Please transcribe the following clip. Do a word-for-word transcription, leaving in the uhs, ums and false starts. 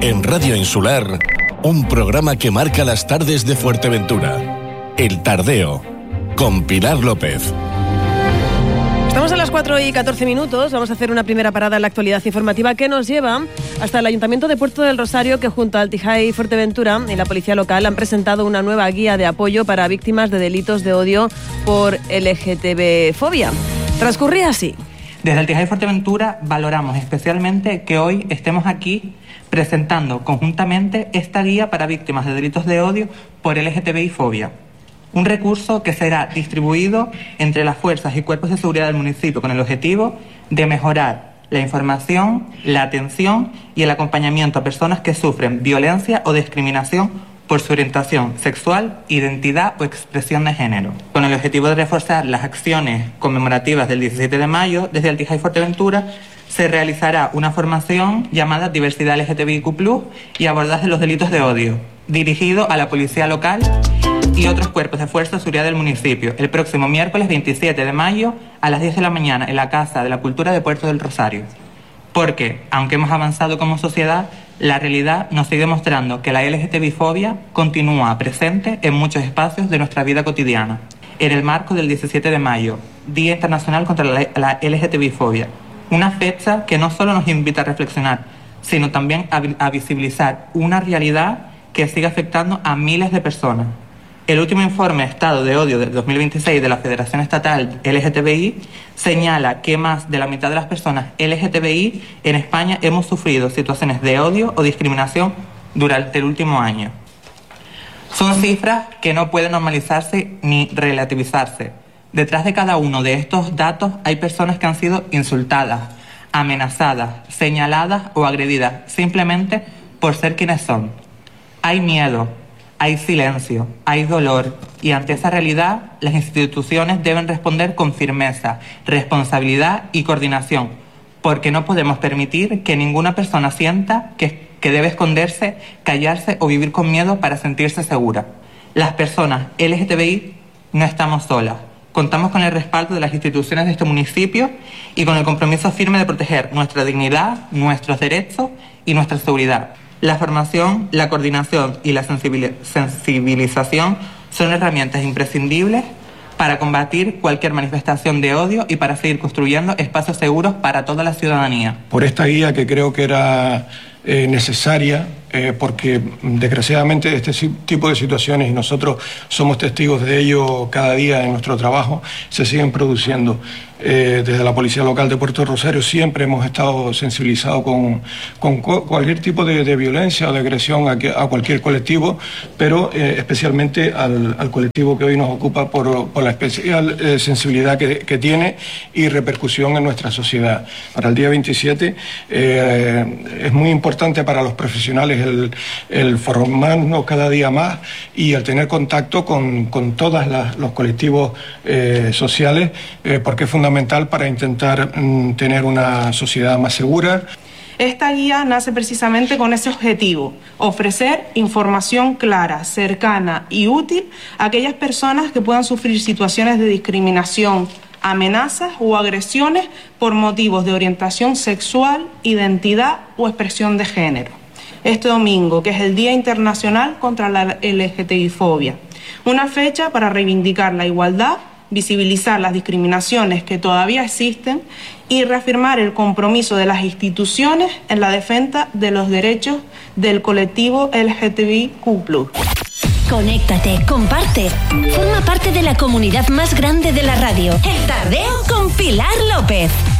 En Radio Insular, un programa que marca las tardes de Fuerteventura. El Tardeo, con Pilar López. Estamos a las cuatro y catorce minutos, vamos a hacer una primera parada en la actualidad informativa que nos lleva hasta el Ayuntamiento de Puerto del Rosario, que junto al Tijai Fuerteventura y la Policía Local han presentado una nueva guía de apoyo para víctimas de delitos de odio por L G T B fobia. Transcurría así. Desde el Tijai Fuerteventura valoramos especialmente que hoy estemos aquí presentando conjuntamente esta guía para víctimas de delitos de odio por L G T B fobia. Un recurso que será distribuido entre las fuerzas y cuerpos de seguridad del municipio con el objetivo de mejorar la información, la atención y el acompañamiento a personas que sufren violencia o discriminación por su orientación sexual, identidad o expresión de género. Con el objetivo de reforzar las acciones conmemorativas del diecisiete de mayo, desde el Tijai Fuerteventura se realizará una formación llamada Diversidad L G T B I Q plus, y abordaje de los delitos de odio, dirigido a la Policía Local y otros cuerpos de fuerza de seguridad del municipio, el próximo miércoles veintisiete de mayo a las diez de la mañana en la Casa de la Cultura de Puerto del Rosario. Porque, aunque hemos avanzado como sociedad, la realidad nos sigue mostrando que la L G T B fobia continúa presente en muchos espacios de nuestra vida cotidiana. En el marco del diecisiete de mayo, Día Internacional contra la, la L G T B fobia, una fecha que no solo nos invita a reflexionar, sino también a, a visibilizar una realidad que sigue afectando a miles de personas. El último informe Estado de Odio del dos mil veintiséis de la Federación Estatal L G T B I señala que más de la mitad de las personas L G T B I en España hemos sufrido situaciones de odio o discriminación durante el último año. Son cifras que no pueden normalizarse ni relativizarse. Detrás de cada uno de estos datos hay personas que han sido insultadas, amenazadas, señaladas o agredidas simplemente por ser quienes son. Hay miedo, hay silencio, hay dolor, y ante esa realidad las instituciones deben responder con firmeza, responsabilidad y coordinación, porque no podemos permitir que ninguna persona sienta que, que debe esconderse, callarse o vivir con miedo para sentirse segura. Las personas L G T B I no estamos solas. Contamos con el respaldo de las instituciones de este municipio y con el compromiso firme de proteger nuestra dignidad, nuestros derechos y nuestra seguridad. La formación, la coordinación y la sensibilización son herramientas imprescindibles para combatir cualquier manifestación de odio y para seguir construyendo espacios seguros para toda la ciudadanía. Por esta guía, que creo que era eh, necesaria, eh, porque desgraciadamente este tipo de situaciones, y nosotros somos testigos de ello cada día en nuestro trabajo, se siguen produciendo. Eh, desde la Policía Local de Puerto Rosario siempre hemos estado sensibilizados con, con cualquier tipo de, de violencia o de agresión a, que, a cualquier colectivo, pero eh, especialmente al, al colectivo que hoy nos ocupa por, por la especial eh, sensibilidad que, que tiene y repercusión en nuestra sociedad. Para el día veintisiete eh, es muy importante para los profesionales el, el formarnos cada día más y el tener contacto con, con todos los colectivos eh, sociales, eh, porque es fundamental para intentar mm, tener una sociedad más segura. Esta guía nace precisamente con ese objetivo: ofrecer información clara, cercana y útil a aquellas personas que puedan sufrir situaciones de discriminación, amenazas o agresiones por motivos de orientación sexual, identidad o expresión de género. Este domingo, que es el Día Internacional contra la L G T B fobia, una fecha para reivindicar la igualdad, visibilizar las discriminaciones que todavía existen y reafirmar el compromiso de las instituciones en la defensa de los derechos del colectivo L G T B I Q plus. Conéctate, comparte, forma parte de la comunidad más grande de la radio. El Tardeo con Pilar López.